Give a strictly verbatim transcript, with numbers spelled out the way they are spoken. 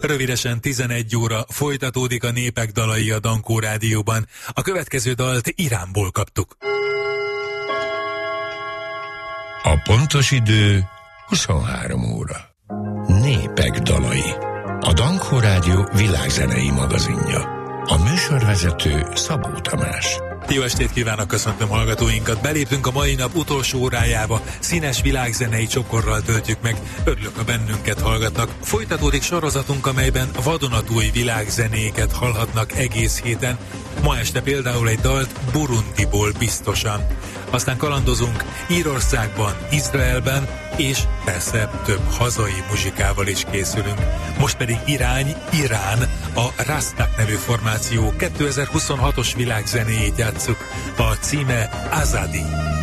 Rövidesen tizenegy óra folytatódik a Népek dalai a Dankó Rádióban. A következő dalt Iránból kaptuk. A pontos idő huszonhárom óra. Népek dalai. A Dankó Rádió világzenei magazinja. A műsorvezető Szabó Tamás. Jó estét kívánok, köszöntöm hallgatóinkat. Beléptünk a mai nap utolsó órájába. Színes világzenei csokorral töltjük meg. Örülök, ha bennünket hallgatnak. Folytatódik sorozatunk, amelyben vadonatúj világzenéket hallhatnak egész héten. Ma este például egy dalt Burundiból biztosan. Aztán kalandozunk Írországban, Izraelben, és persze több hazai muzsikával is készülünk. Most pedig irány, Irán, a Rastak nevű formáció kétezer-huszonhatos világzenéjét játsszuk. A címe Azadi.